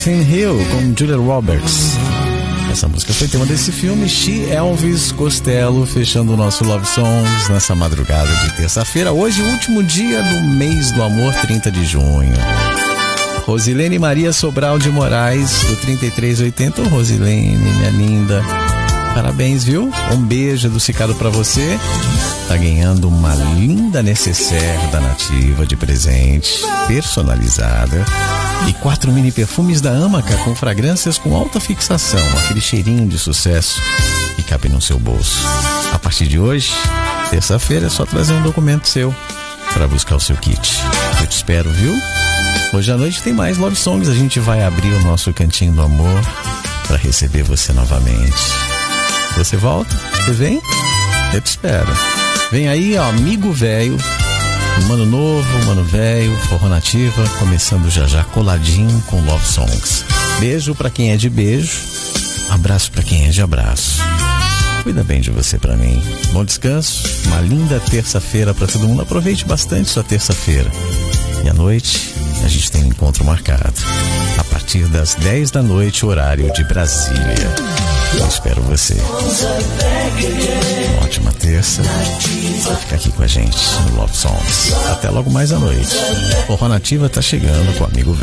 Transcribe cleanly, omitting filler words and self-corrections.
Hill com Julia Roberts. Essa música foi tema desse filme. She, Elvis Costello, fechando o nosso Love Songs nessa madrugada de terça-feira. Hoje, último dia do mês do amor, 30 de junho. Rosilene Maria Sobral de Moraes, do 3380. Rosilene, minha linda, parabéns, viu? Um beijo adocicado pra você. Tá ganhando uma linda necessaire da Nativa de presente, personalizada. E 4 mini perfumes da Amaca com fragrâncias com alta fixação. Aquele cheirinho de sucesso que cabe no seu bolso. A partir de hoje, terça-feira, é só trazer um documento seu para buscar o seu kit. Eu te espero, viu? Hoje à noite tem mais Love Songs. A gente vai abrir o nosso cantinho do amor para receber você novamente. Você volta? Você vem? Eu te espero. Vem aí, ó, amigo velho. Mano novo, mano velho, forró nativa, começando já já coladinho com Love Songs. Beijo pra quem é de beijo, abraço pra quem é de abraço. Cuida bem de você pra mim. Bom descanso, uma linda terça-feira pra todo mundo. Aproveite bastante sua terça-feira. E à noite a gente tem um encontro marcado a partir das 10 da noite, horário de Brasília. Eu espero você. Uma ótima terça. Fica aqui com a gente no Love Songs. Até logo mais à noite. Forró Nativa tá chegando com o amigo velho.